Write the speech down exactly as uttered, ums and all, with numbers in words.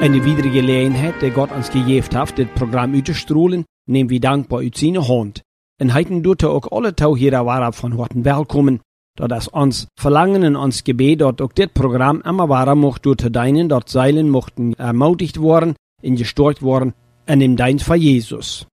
Eine weitere Gelegenheit, die Gott uns gegeben hat, das Programm auszustrahlen, nehmen wir dankbar aus seiner Hand. Und heute tut er auch alle Tauchjäger waren von Horten willkommen, da das uns Verlangen und uns Gebet, dort auch das Programm immer wahr mocht, durch deinen, dort Seilen mochten ermutigt worden, in gestärkt worden, an dem Dienst von Jesus.